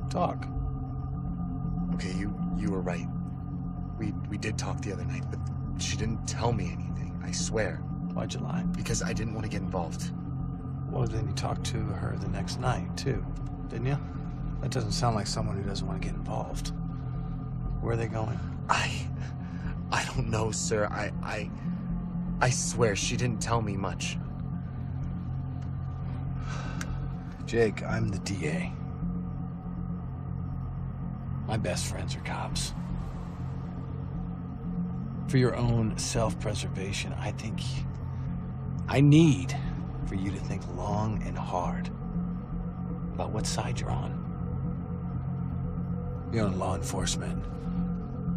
Talk. Okay, you were right. We did talk the other night, but she didn't tell me anything, I swear. Why'd you lie? Because I didn't want to get involved. Well, then you talked to her the next night, too, didn't you? That doesn't sound like someone who doesn't want to get involved. Where are they going? I don't know, sir. I swear she didn't tell me much. Jake, I'm the DA. My best friends are cops. For your own self-preservation, I need for you to think long and hard about what side you're on. You're on law enforcement.